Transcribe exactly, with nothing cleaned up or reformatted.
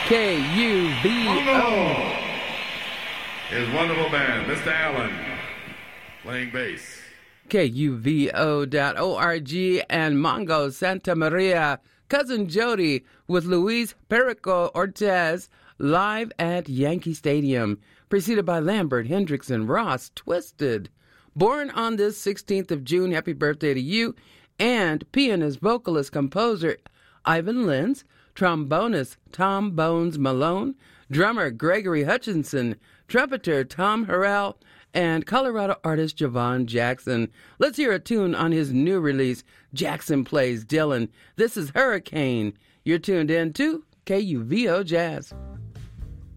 K U V O. His wonderful band, Mister Allen, playing bass. K U V O dot org and Mongo Santa Maria, Cousin Jody with Luis Perico Ortez live at Yankee Stadium, preceded by Lambert, Hendricks, and Ross, Twisted. Born on this sixteenth of June, happy birthday to you, and pianist, vocalist, composer Ivan Lins, trombonist Tom Bones Malone, drummer Gregory Hutchinson, trumpeter Tom Harrell, and Colorado artist Javon Jackson. Let's hear a tune on his new release, Jackson Plays Dylan. This is Hurricane. You're tuned in to K U V O Jazz.